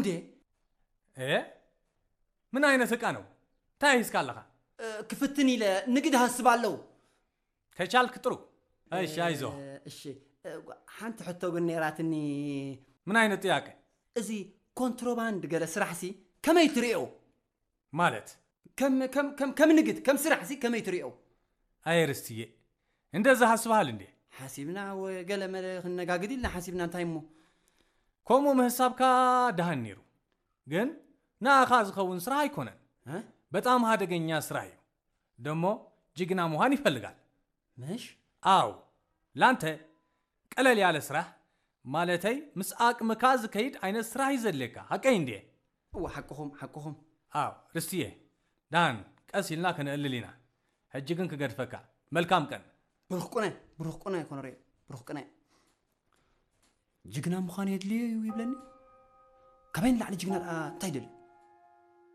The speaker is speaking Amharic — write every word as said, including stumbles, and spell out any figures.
وندي ايه من اين سكانو تايس كالخا أه كفتني لا نقد هالسبالو كشالك طرو ايش عايزو እሺ حنت حتى قلني راتني من اين ጥያቄ ازي كونتروباند ገለ ስራሕሲ ከመይ ትሪኦ ማለት كم كم كم كم نقد كم ስራሕሲ ከመይ ትሪኦ አይርስቲዬ እንደዛ ሐስበሃል እንዴ حاسبنا وقال ما نقاقدي لنا حاسبنا انتايمو كومو مهسابكا دهنيرو ግን ናኻዝ ኸውን ስራ አይኮነን በጣም አደገኛ ስራ እዩ ደሞ ጅግና መሆን ይፈልጋል مش አው ላንተ ቀለል ያለ ስራ ማለተይ ምስአቅ መካዝ ከይድ አይነት ስራ ይዘለካ ሐቀይ እንዴ وحقهم حقهم አው ርስቲዬ ዳን ቀሲልና ከነልሊና ህጅግን ከገድፈካ መልካም ቀን ብሩኽቁነ ብሩኽቁነ ኮነሬ ብሩኽቁነ ጅግና መዃን የድልዩ ይብለኒ كمان لعلي جينا تايدل